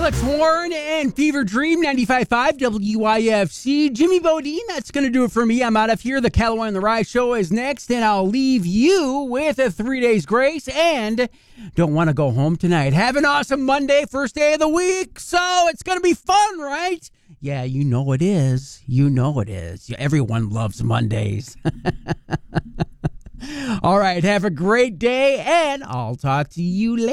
Alex Warren and Fever Dream, 95.5 WIFC. Jimmy Bodine, that's going to do it for me. I'm out of here. The Callaway and the Rye Show is next, and I'll leave you with a 3 days grace and don't want to go home tonight. Have an awesome Monday, first day of the week, so it's going to be fun, right? Yeah, you know it is. You know it is. Everyone loves Mondays. All right, have a great day, and I'll talk to you later.